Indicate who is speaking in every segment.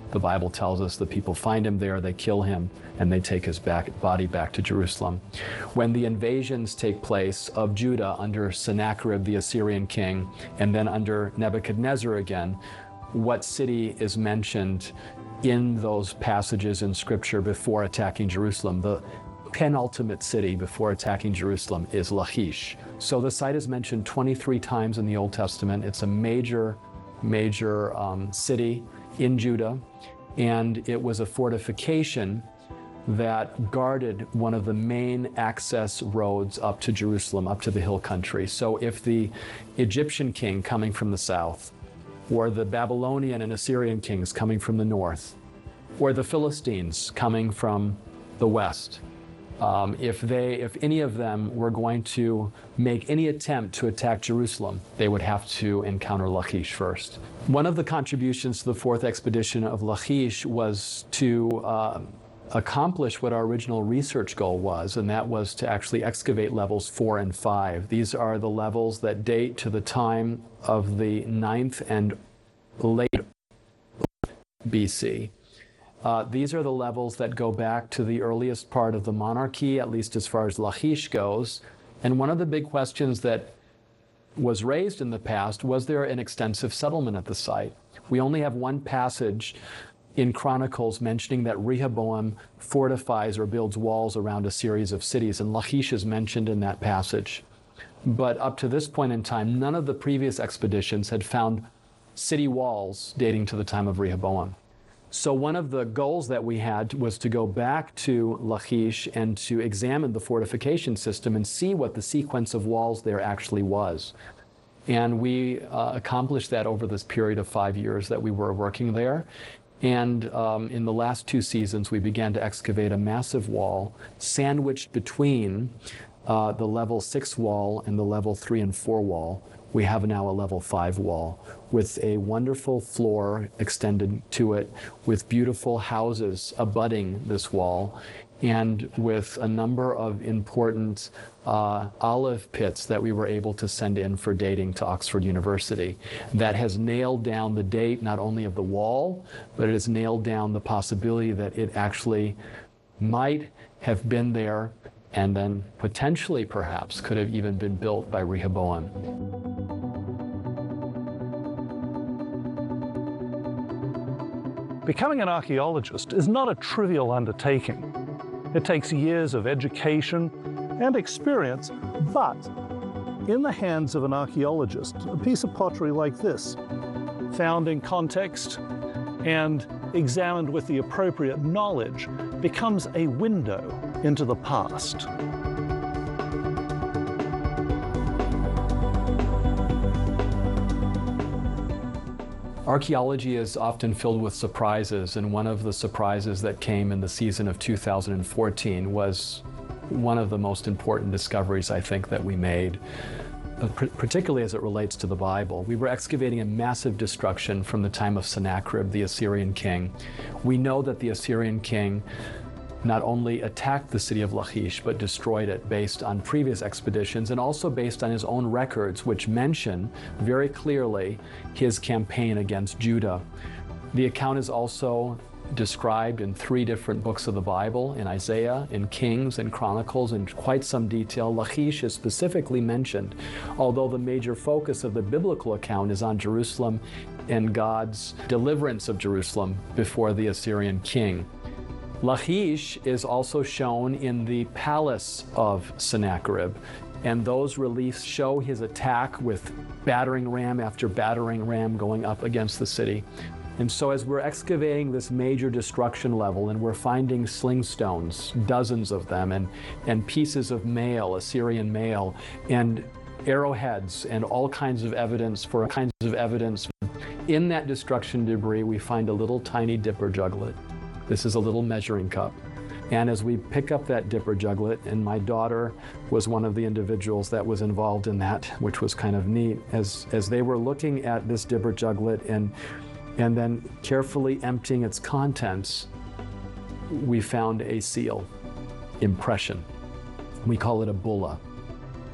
Speaker 1: the Bible tells us the people find him there, they kill him, and they take his body back to Jerusalem. When the invasions take place of Judah under Sennacherib, the Assyrian king, and then under Nebuchadnezzar again, what city is mentioned in those passages in Scripture before attacking Jerusalem? The penultimate city before attacking Jerusalem is Lachish. So the site is mentioned 23 times in the Old Testament. It's a major city in Judah, and it was a fortification that guarded one of the main access roads up to Jerusalem, up to the hill country. So if the Egyptian king coming from the south, or the Babylonian and Assyrian kings coming from the north, or the Philistines coming from the west, if any of them were going to make any attempt to attack Jerusalem, they would have to encounter Lachish first. One of the contributions to the fourth expedition of Lachish was to accomplish what our original research goal was, and that was to actually excavate levels 4 and 5. These are the levels that date to the time of the 9th and late BC. These are the levels that go back to the earliest part of the monarchy, at least as far as Lachish goes. And one of the big questions that was raised in the past, was there an extensive settlement at the site? We only have one passage in Chronicles mentioning that Rehoboam fortifies or builds walls around a series of cities, and Lachish is mentioned in that passage. But up to this point in time, none of the previous expeditions had found city walls dating to the time of Rehoboam. So one of the goals that we had was to go back to Lachish and to examine the fortification system and see what the sequence of walls there actually was. And we accomplished that over this period of 5 years that we were working there. And in the last 2 seasons, we began to excavate a massive wall sandwiched between the level 6 wall and the level 3 and 4 wall. We have now a level 5 wall with a wonderful floor extended to it, with beautiful houses abutting this wall, and with a number of important olive pits that we were able to send in for dating to Oxford University. That has nailed down the date not only of the wall, but it has nailed down the possibility that it actually might have been there and then potentially perhaps could have even been built by Rehoboam.
Speaker 2: Becoming an archaeologist is not a trivial undertaking. It takes years of education and experience, but in the hands of an archaeologist, a piece of pottery like this, found in context and examined with the appropriate knowledge, becomes a window into the past.
Speaker 1: Archaeology is often filled with surprises, and one of the surprises that came in the season of 2014 was one of the most important discoveries I think that we made, particularly as it relates to the Bible. We were excavating a massive destruction from the time of Sennacherib, the Assyrian king. We know that the Assyrian king not only attacked the city of Lachish, but destroyed it based on previous expeditions and also based on his own records, which mention very clearly his campaign against Judah. The account is also described in 3 different books of the Bible, in Isaiah, in Kings, and Chronicles, in quite some detail. Lachish is specifically mentioned, although the major focus of the biblical account is on Jerusalem and God's deliverance of Jerusalem before the Assyrian king. Lachish is also shown in the palace of Sennacherib, and those reliefs show his attack with battering ram after battering ram going up against the city. And so as we're excavating this major destruction level and we're finding sling stones, dozens of them, and pieces of mail, Assyrian mail, and arrowheads and all kinds of evidence in that destruction debris, we find a little tiny dipper juglet. This is a little measuring cup. And as we pick up that dipper juglet, and my daughter was one of the individuals that was involved in that, which was kind of neat, as they were looking at this dipper juglet and then carefully emptying its contents, we found a seal impression. We call it a bulla.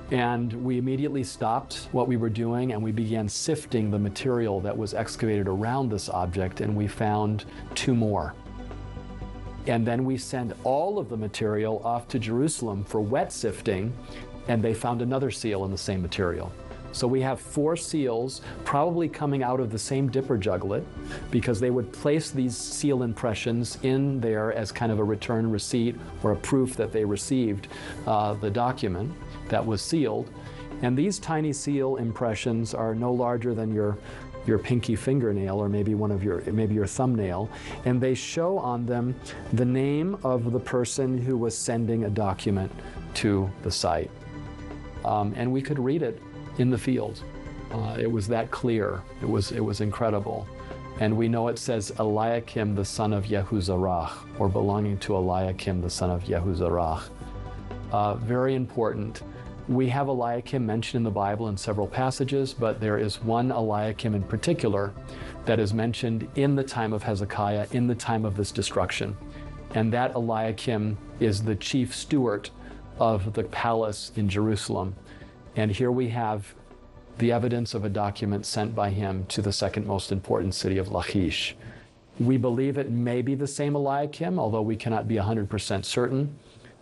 Speaker 1: And we immediately stopped what we were doing and we began sifting the material that was excavated around this object, and we found 2 more. And then we sent all of the material off to Jerusalem for wet sifting, and they found another seal in the same material. So we have 4 seals probably coming out of the same dipper juglet, because they would place these seal impressions in there as kind of a return receipt or a proof that they received the document that was sealed. And these tiny seal impressions are no larger than your pinky fingernail, or maybe maybe your thumbnail, and they show on them the name of the person who was sending a document to the site. And we could read it in the field. It was that clear. It was incredible. And we know it says Eliakim, the son of Yehuzarach, or belonging to Eliakim, the son of Yehuzarach. Very important. We have Eliakim mentioned in the Bible in several passages, but there is one Eliakim in particular that is mentioned in the time of Hezekiah, in the time of this destruction. And that Eliakim is the chief steward of the palace in Jerusalem. And here we have the evidence of a document sent by him to the second most important city of Lachish. We believe it may be the same Eliakim, although we cannot be 100% certain,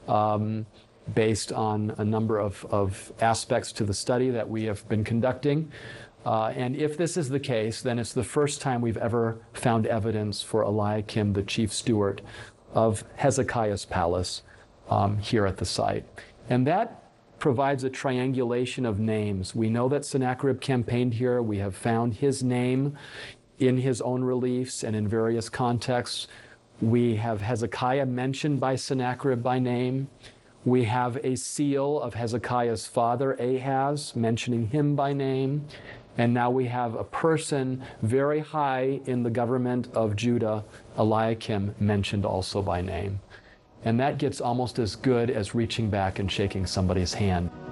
Speaker 1: based on a number of aspects to the study that we have been conducting. And if this is the case, then it's the first time we've ever found evidence for Eliakim, the chief steward of Hezekiah's palace, here at the site. And that provides a triangulation of names. We know that Sennacherib campaigned here. We have found his name in his own reliefs and in various contexts. We have Hezekiah mentioned by Sennacherib by name. We have a seal of Hezekiah's father, Ahaz, mentioning him by name. And now we have a person very high in the government of Judah, Eliakim, mentioned also by name. And that gets almost as good as reaching back and shaking somebody's hand.